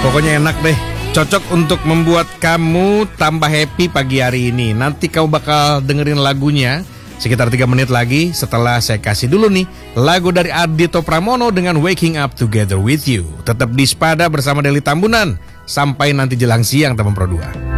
Pokoknya enak deh. Cocok untuk membuat kamu tambah happy pagi hari ini. Nanti kamu bakal dengerin lagunya sekitar 3 menit lagi setelah saya kasih dulu nih lagu dari Ardhito Pramono dengan Waking Up Together With You. Tetap di Spada bersama Deli Tambunan. Sampai nanti jelang siang teman Pro 2.